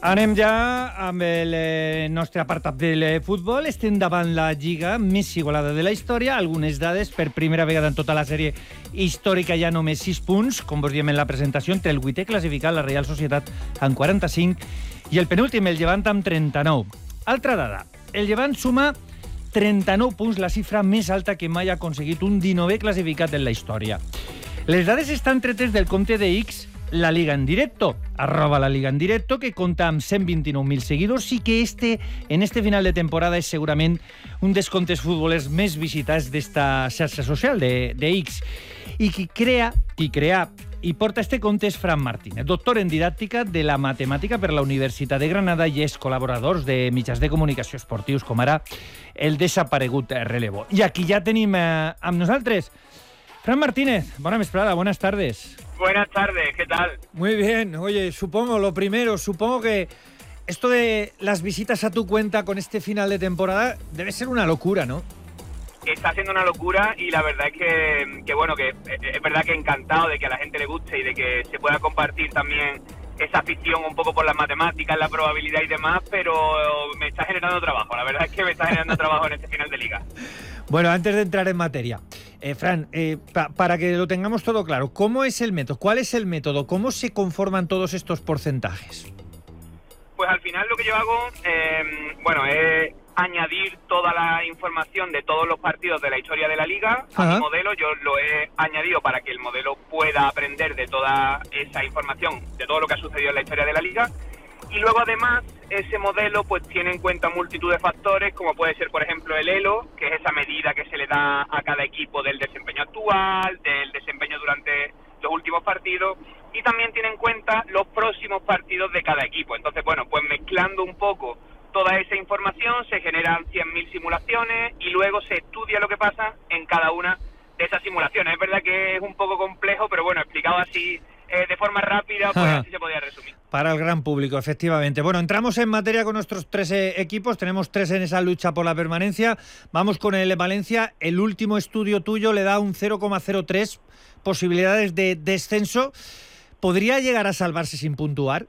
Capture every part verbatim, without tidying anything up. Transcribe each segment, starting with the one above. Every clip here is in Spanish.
Anem ja amb el eh, nostre apartat del eh, futbol. Estem davant la lliga més igualada de la història. Algunes dades, per primera vegada en tota la sèrie històrica hi ha només sis punts, com vos diem en la presentació, entre el vuitè classificat, la Real Societat, amb quaranta-cinc, i el penúltim, el Llevant, amb trenta-nou. Altra dada, el Llevant suma trenta-nou punts, la xifra més alta que mai ha aconseguit un dinovè classificat en la història. Les dades estan tretes del compte de X, La Liga en Directo, arroba La Liga en Directo, que compta amb cent vint-i-nou mil seguidors i que este, en este final de temporada és segurament un dels comptes futbolers més visitats d'esta xarxa social, de, de X. I qui crea, qui crea i porta este compte és Fran Martínez, doctor en didàctica de la matemàtica per la Universitat de Granada i és col·laborador de mitjans de comunicació esportius, com ara el desaparegut Relevo. I aquí ja tenim eh, amb nosaltres Fran Martínez. Bona vesprada, buenas tardes. Buenas tardes, ¿qué tal? Muy bien. Oye, supongo, lo primero, supongo que esto de las visitas a tu cuenta con este final de temporada debe ser una locura, ¿no? Está siendo una locura y la verdad es que, que bueno, que es verdad que encantado de que a la gente le guste y de que se pueda compartir también esa afición un poco por las matemáticas, la probabilidad y demás, pero me está generando trabajo. La verdad es que me está generando trabajo en este final de liga. Bueno, antes de entrar en materia, eh, Fran, eh, pa para que lo tengamos todo claro, ¿cómo es el método? ¿Cuál es el método? ¿Cómo se conforman todos estos porcentajes? Pues al final lo que yo hago, eh, bueno, es añadir toda la información de todos los partidos de la historia de la liga a mi modelo. Yo lo he añadido para que el modelo pueda aprender de toda esa información, de todo lo que ha sucedido en la historia de la liga. Y luego además ese modelo pues tiene en cuenta multitud de factores, como puede ser por ejemplo el elo, que es esa medida que se le da a cada equipo del desempeño actual, del desempeño durante los últimos partidos, y también tiene en cuenta los próximos partidos de cada equipo. Entonces, bueno, pues mezclando un poco toda esa información se generan cien mil simulaciones y luego se estudia lo que pasa en cada una de esas simulaciones. Es verdad que es un poco complejo, pero bueno, explicado así eh, de forma rápida, pues así se podría resumir. Para el gran público, efectivamente. Bueno, entramos en materia con nuestros tres eh, equipos. Tenemos tres en esa lucha por la permanencia. Vamos con el Valencia. El último estudio tuyo le da un cero coma cero tres posibilidades de descenso. ¿Podría llegar a salvarse sin puntuar?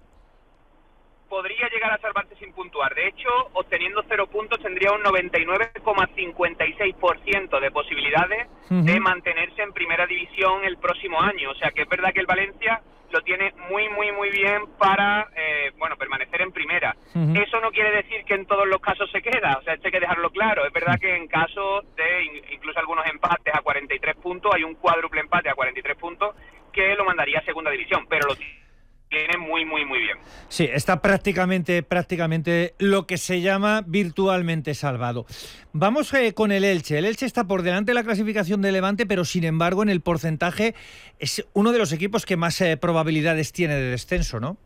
Podría llegar a salvarse sin puntuar. De hecho, obteniendo cero puntos tendría un noventa y nueve coma cincuenta y seis por ciento de posibilidades uh-huh. de mantenerse en primera división el próximo año. O sea que es verdad que el Valencia lo tiene muy, muy, muy bien para, eh, bueno, permanecer en primera. Uh-huh. Eso no quiere decir que en todos los casos se queda, o sea, esto hay que dejarlo claro. Es verdad que en caso de incluso algunos empates a cuarenta y tres puntos, hay un cuádruple empate a cuarenta y tres puntos que lo mandaría a segunda división, pero lo tiene muy, muy, muy bien. Sí, está prácticamente, prácticamente lo que se llama virtualmente salvado. Vamos eh, con el Elche. El Elche está por delante de la clasificación de Levante, pero sin embargo en el porcentaje es uno de los equipos que más eh, probabilidades tiene de descenso, ¿no?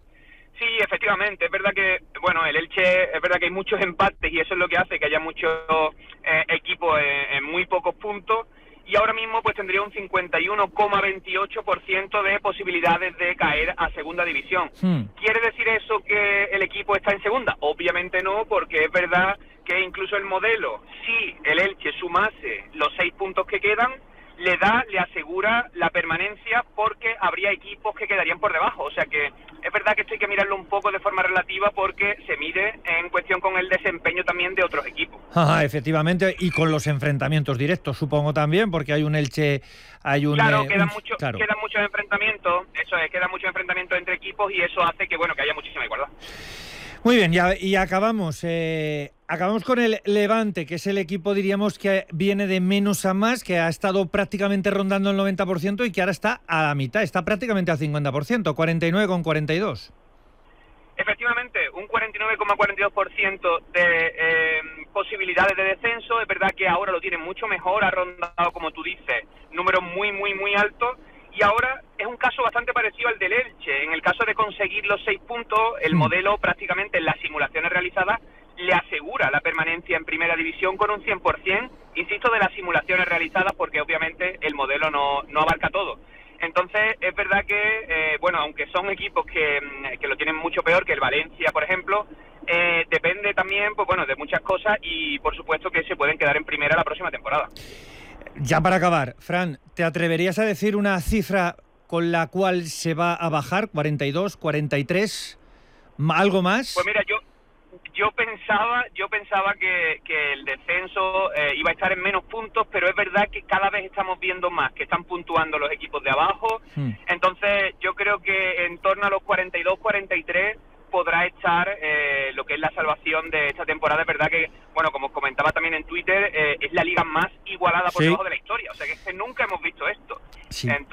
Sí, efectivamente. Es verdad que, bueno, el Elche, es verdad que hay muchos empates y eso es lo que hace que haya muchos eh, equipos en, en muy pocos puntos. Y ahora mismo pues tendría un cincuenta y uno coma veintiocho por ciento de posibilidades de caer a segunda división. Hmm. ¿Quiere decir eso que el equipo está en segunda? Obviamente no, porque es verdad que incluso el modelo, si el Elche sumase los seis puntos que quedan, le da, le asegura la permanencia porque habría equipos que quedarían por debajo. O sea que es verdad que esto hay que mirarlo un poco de forma relativa porque se mide en cuestión con el desempeño también de otros equipos. Ajá, efectivamente, y con los enfrentamientos directos, supongo también, porque hay un Elche, hay un... Claro, eh, quedan, un, mucho, claro. quedan muchos enfrentamientos, eso es, quedan muchos enfrentamientos entre equipos y eso hace que, bueno, que haya muchísima igualdad. Muy bien, ya, y acabamos eh, acabamos con el Levante, que es el equipo, diríamos, que viene de menos a más, que ha estado prácticamente rondando el noventa por ciento y que ahora está a la mitad, está prácticamente al cincuenta por ciento, cuarenta y nueve coma cuarenta y dos. Efectivamente, un cuarenta y nueve coma cuarenta y dos por ciento de eh, posibilidades de descenso. Es verdad que ahora lo tiene mucho mejor, ha rondado, como tú dices, números muy, muy, muy altos. Y ahora es un caso bastante parecido al del Elche. En el caso de conseguir los seis puntos, el modelo prácticamente en las simulaciones realizadas le asegura la permanencia en primera división con un cien por ciento, insisto, de las simulaciones realizadas, porque obviamente el modelo no, no abarca todo. Entonces, es verdad que, eh, bueno, aunque son equipos que, que lo tienen mucho peor que el Valencia, por ejemplo, eh, depende también, pues bueno, de muchas cosas y, por supuesto, que se pueden quedar en primera la próxima temporada. Ya para acabar, Fran, ¿te atreverías a decir una cifra con la cual se va a bajar? ¿cuarenta y dos, cuarenta y tres? ¿Algo más? Pues mira, yo yo pensaba yo pensaba que, que el descenso eh, iba a estar en menos puntos, pero es verdad que cada vez estamos viendo más que están puntuando los equipos de abajo. Hmm. Entonces yo creo que en torno a los cuarenta y dos, cuarenta y tres podrá estar eh, lo que es la salvación de esta temporada. Es verdad que, bueno, como os comentaba también en Twitter, eh, es la liga más igualada por sí. debajo de la historia. O sea que, es que nunca hemos visto esto. Sí. Entonces,